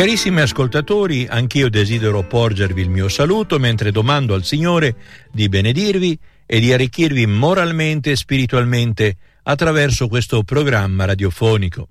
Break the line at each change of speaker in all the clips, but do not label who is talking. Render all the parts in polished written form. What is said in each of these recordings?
Carissimi ascoltatori, anch'io desidero porgervi il mio saluto mentre domando al Signore di benedirvi e di arricchirvi moralmente e spiritualmente attraverso questo programma radiofonico.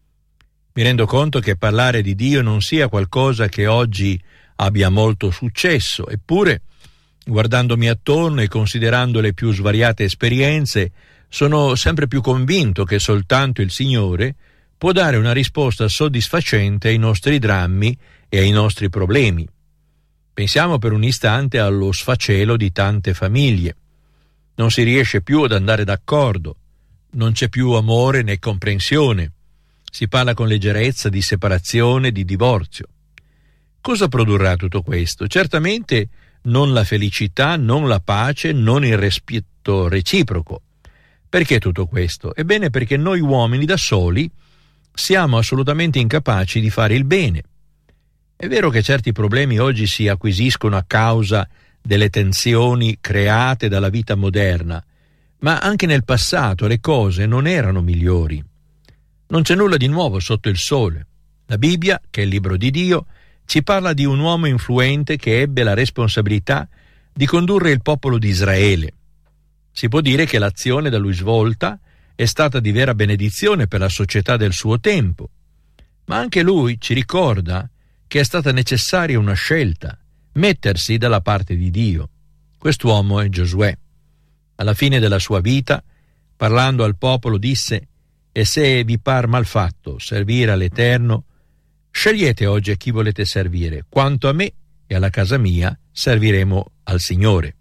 Mi rendo conto che parlare di Dio non sia qualcosa che oggi abbia molto successo, eppure, guardandomi attorno e considerando le più svariate esperienze, sono sempre più convinto che soltanto il Signore può dare una risposta soddisfacente ai nostri drammi e ai nostri problemi. Pensiamo per un istante allo sfacelo di tante famiglie. Non si riesce più ad andare d'accordo, non c'è più amore né comprensione. Si parla con leggerezza di separazione, di divorzio. Cosa produrrà tutto questo? Certamente non la felicità, non la pace, non il rispetto reciproco. Perché tutto questo? Ebbene, perché noi uomini da soli siamo assolutamente incapaci di fare il bene. È vero che certi problemi oggi si acquisiscono a causa delle tensioni create dalla vita moderna, ma anche nel passato le cose non erano migliori. Non c'è nulla di nuovo sotto il sole. La Bibbia, che è il libro di Dio, ci parla di un uomo influente che ebbe la responsabilità di condurre il popolo di Israele. Si può dire che l'azione da lui svolta è stata di vera benedizione per la società del suo tempo, ma anche lui ci ricorda che è stata necessaria una scelta, mettersi dalla parte di Dio. Quest'uomo è Giosuè. Alla fine della sua vita, parlando al popolo, disse: «E se vi par malfatto servire all'Eterno, scegliete oggi a chi volete servire. Quanto a me e alla casa mia serviremo al Signore».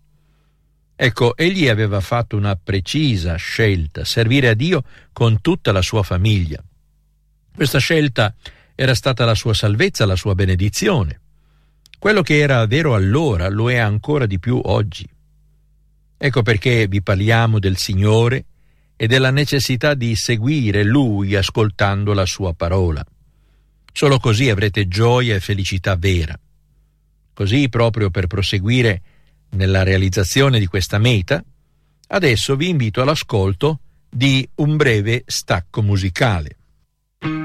Ecco, egli aveva fatto una precisa scelta, servire a Dio con tutta la sua famiglia. Questa scelta era stata la sua salvezza, la sua benedizione. Quello che era vero allora lo è ancora di più oggi. Ecco perché vi parliamo del Signore e della necessità di seguire Lui ascoltando la sua parola. Solo così avrete gioia e felicità vera. Così, proprio per proseguire nella realizzazione di questa meta, adesso vi invito all'ascolto di un breve stacco musicale.